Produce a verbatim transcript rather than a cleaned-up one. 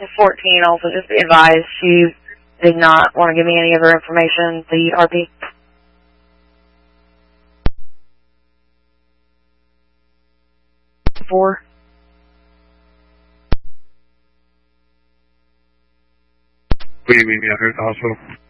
fourteen, also just be advised, she did not want to give me any of her information, the R P. Four. What do you mean, yeah, here at the hospital?